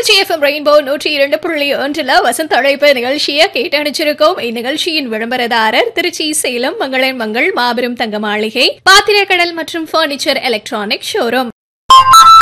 Trichy FM rainbow 102.1 வசந்த அழைப்பு நிகழ்ச்சியை கேட்டணிச்சிருக்கோம். இந்நிகழ்ச்சியின் விளம்பரதாரர் திருச்சி சேலம் மங்களன் மங்கள் மாபெரும் தங்க மாளிகை பாத்திரக்கடல் மற்றும் பர்னிச்சர் எலக்ட்ரானிக் ஷோரூம்.